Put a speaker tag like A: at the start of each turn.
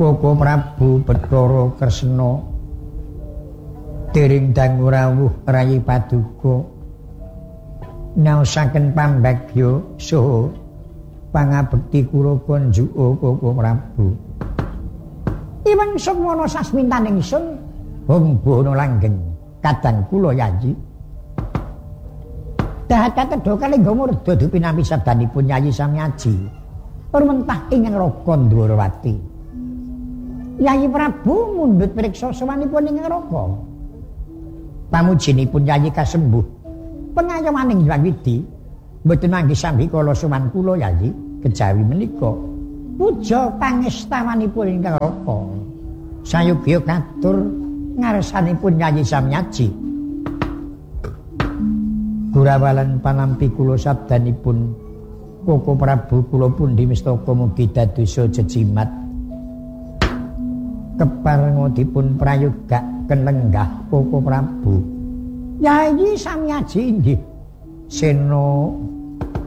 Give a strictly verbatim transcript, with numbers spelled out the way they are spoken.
A: Koko Prabu Bathara Kresna dering dangu rawuh rayi paduka naosaken pambagya saha pangabekti kula konjuka Koko Prabu. Iwang sukmana sasmintaning ingsun Bombana langgeng kadang kula Yayi. Dahat tedha kalengga murda dipinampi sabdanipun Yayi Samyaji. Permentah ing Raka Dwarawati. Yayi Prabu mundhut priksa sawanipun ing Raka. Pamujinipun Yayi kasembuh. Pengayomaning Hyang Widi mboten manggi sambi kala sowan kula Yayi kejawi menika. Puja pangestawanipun ing Raka. Sayogya katur ngarsanipun Yayi Samyaji. Gurawalan panampi kula sabdanipun Koko Prabu kula pundi mistaka mugi dadosa jejimat. Keparengatipun prayoga kenlenggah Koko Prabu. Yayi Samyaji inggih sena